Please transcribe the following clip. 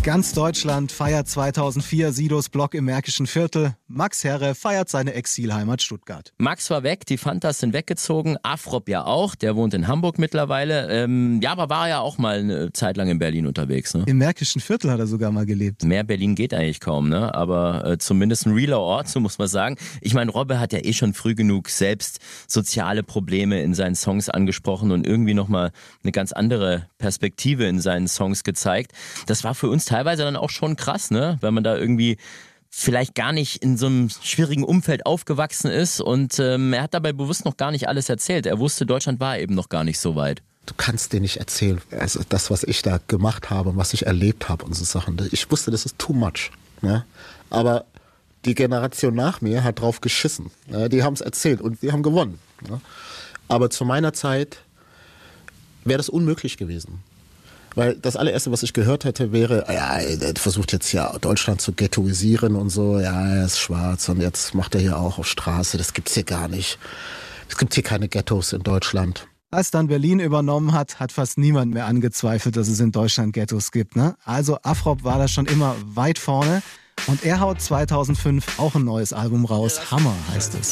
Ganz Deutschland feiert 2004 Sidos Block im Märkischen Viertel. Max Herre feiert seine Exilheimat Stuttgart. Max war weg, die Fantas sind weggezogen, Afrop ja auch, der wohnt in Hamburg mittlerweile. Aber war ja auch mal eine Zeit lang in Berlin unterwegs. Ne? Im Märkischen Viertel hat er sogar mal gelebt. Mehr Berlin geht eigentlich kaum, ne? Aber zumindest ein realer Ort, so muss man sagen. Ich meine, Robbe hat ja schon früh genug selbst soziale Probleme in seinen Songs angesprochen und irgendwie nochmal eine ganz andere Perspektive in seinen Songs gezeigt. Das war für uns teilweise dann auch schon krass, ne? Wenn man da irgendwie vielleicht gar nicht in so einem schwierigen Umfeld aufgewachsen ist und er hat dabei bewusst noch gar nicht alles erzählt. Er wusste, Deutschland war eben noch gar nicht so weit. Du kannst dir nicht erzählen, also das, was ich da gemacht habe, was ich erlebt habe und so Sachen. Ich wusste, das ist too much. Ne? Aber die Generation nach mir hat drauf geschissen. Ne? Die haben es erzählt und die haben gewonnen. Ne? Aber zu meiner Zeit wäre das unmöglich gewesen. Weil das allererste, was ich gehört hätte, wäre, ja, der versucht jetzt ja Deutschland zu ghettoisieren und so, ja, er ist schwarz und jetzt macht er hier auch auf Straße, das gibt's hier gar nicht. Es gibt hier keine Ghettos in Deutschland. Als dann Berlin übernommen hat fast niemand mehr angezweifelt, dass es in Deutschland Ghettos gibt. Ne? Also Afrop war da schon immer weit vorne und er haut 2005 auch ein neues Album raus. Hammer heißt es.